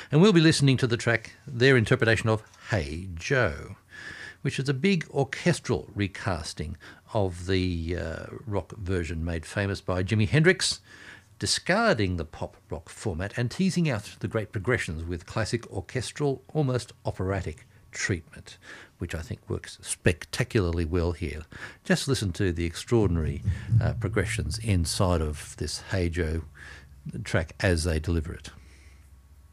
And we'll be listening to the track, their interpretation of Hey Joe, which is a big orchestral recasting of the rock version made famous by Jimi Hendrix, discarding the pop rock format and teasing out the great progressions with classic orchestral, almost operatic treatment, which I think works spectacularly well here. Just listen to the extraordinary progressions inside of this Hey Joe track as they deliver it.